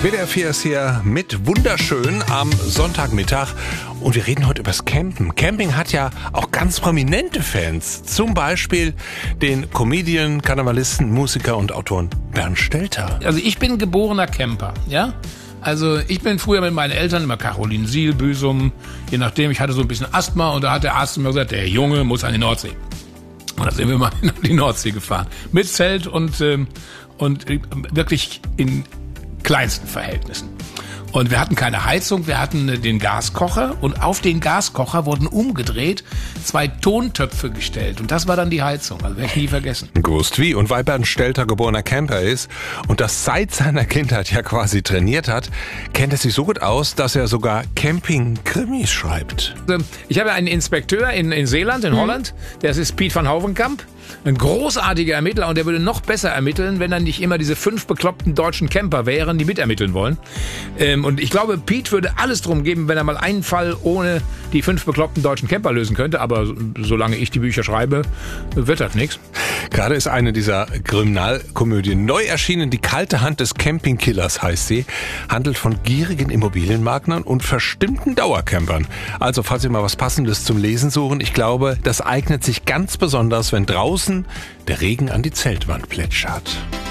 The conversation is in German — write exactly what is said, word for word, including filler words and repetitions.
W D R vier ist hier mit Wunderschön am Sonntagmittag und wir reden heute übers Campen. Camping hat ja auch ganz prominente Fans, zum Beispiel den Comedian, Karnevalisten, Musiker und Autoren Bernd Stelter. Also ich bin geborener Camper, ja. Also ich bin früher mit meinen Eltern immer Carolinsiel, Büsum, je nachdem, ich hatte so ein bisschen Asthma und da hat der Arzt immer gesagt, der Junge muss an die Nordsee. Und da sind wir mal in die Nordsee gefahren. Mit Zelt und, ähm, und wirklich in kleinsten Verhältnissen. Und wir hatten keine Heizung, wir hatten den Gaskocher und auf den Gaskocher wurden umgedreht zwei Tontöpfe gestellt. Und das war dann die Heizung, also werde ich nie vergessen. Gewusst wie. Und weil Bernd Stelter geborener Camper ist und das seit seiner Kindheit ja quasi trainiert hat, kennt er sich so gut aus, dass er sogar Camping-Krimis schreibt. Ich habe einen Inspekteur in, in Zeeland, in Holland, das ist Piet van Houwenkamp. Ein großartiger Ermittler und der würde noch besser ermitteln, wenn dann nicht immer diese fünf bekloppten deutschen Camper wären, die mitermitteln wollen. Ähm, und ich glaube, Piet würde alles drum geben, wenn er mal einen Fall ohne die fünf bekloppten deutschen Camper lösen könnte. Aber solange ich die Bücher schreibe, wird das nichts. Gerade ist eine dieser Kriminalkomödien neu erschienen. Die kalte Hand des Campingkillers heißt sie. Handelt von gierigen Immobilienmaklern und verstimmten Dauercampern. Also falls Sie mal was Passendes zum Lesen suchen, ich glaube, das eignet sich ganz besonders, wenn draußen der Regen an die Zeltwand plätschert.